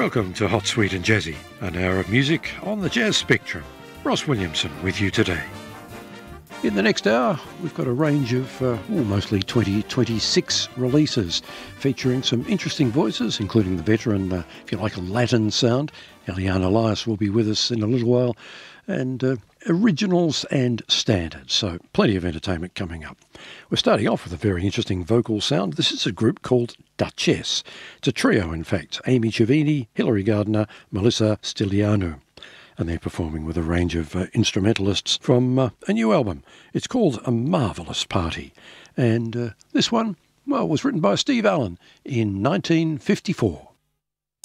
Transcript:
Welcome to Hot, Sweet and Jazzy, an hour of music on the jazz spectrum. Ross Williamson with you today. In the next hour, we've got a range of mostly 2026 releases featuring some interesting voices, including the veteran, if you like, a Latin sound. Eliane Elias will be with us in a little while, and originals and standards, so plenty of entertainment coming up. We're starting off with a very interesting vocal sound. This is a group called Duchess. It's a trio, in fact. Amy Cevini, Hilary Gardner, Melissa Stilianou. And they're performing with a range of instrumentalists from a new album. It's called A Marvellous Party. And this one, was written by Steve Allen in 1954.